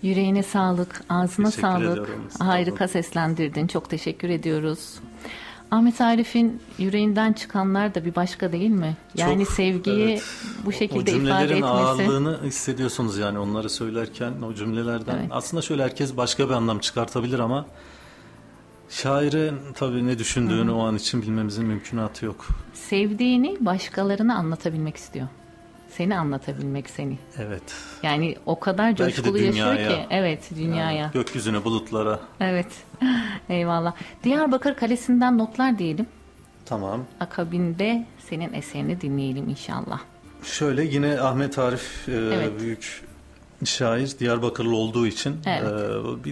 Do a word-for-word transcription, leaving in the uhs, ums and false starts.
Yüreğine sağlık, ağzına Teşekkür sağlık. ediyorum. Sağ olun. Harika seslendirdin. Çok teşekkür ediyoruz. Ahmet Arif'in yüreğinden çıkanlar da bir başka değil mi? Yani Çok, sevgiyi evet. bu şekilde o ifade cümlelerin etmesi. ağırlığını hissediyorsunuz yani onları söylerken o cümlelerden. Evet. Aslında şöyle herkes başka bir anlam çıkartabilir ama şairin tabii ne düşündüğünü Hı. o an için bilmemizin mümkünatı yok. Sevdiğini başkalarına anlatabilmek istiyor. Seni anlatabilmek seni. Evet. Yani o kadar Belki de coşkulu yaşıyor dünyaya. ki. Evet, dünyaya. Yani gökyüzüne, bulutlara. Evet. Eyvallah. Diyarbakır Kalesi'nden notlar diyelim. Tamam. Akabinde senin eserini dinleyelim inşallah. Şöyle yine Ahmet Arif e, Evet. büyük şair, Diyarbakırlı olduğu için Evet. e, bir